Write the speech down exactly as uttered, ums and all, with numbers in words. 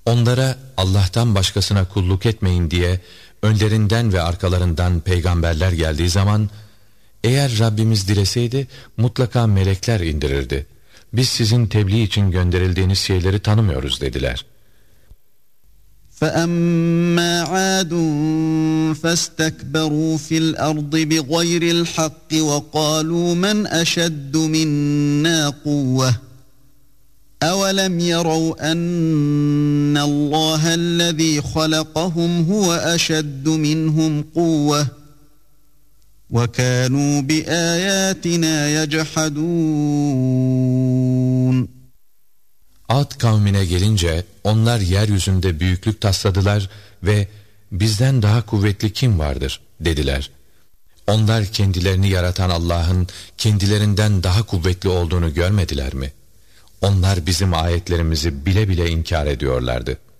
Onlara Allah'tan başkasına kulluk etmeyin diye önlerinden ve arkalarından peygamberler geldiği zaman, eğer Rabbimiz dileseydi mutlaka melekler indirirdi. Biz sizin tebliğ için gönderildiğiniz şeyleri tanımıyoruz dediler. فَأَمَّا عَادٌ فَاسْتَكْبَرُوا فِي الْأَرْضِ بِغَيْرِ الْحَقِّ وَقَالُوا مَنْ أَشَدُّ مِنَّا قُوَّةً أَوَلَمْ يَرَوْا أَنَّ اللَّهَ الَّذِي خَلَقَهُمْ هُوَ أَشَدُّ مِنْهُمْ قُوَّةً وَكَانُوا بِآيَاتِنَا يَجْحَدُونَ. Ad kavmine gelince onlar yeryüzünde büyüklük tasladılar ve bizden daha kuvvetli kim vardır dediler. Onlar kendilerini yaratan Allah'ın kendilerinden daha kuvvetli olduğunu görmediler mi? Onlar bizim ayetlerimizi bile bile inkar ediyorlardı.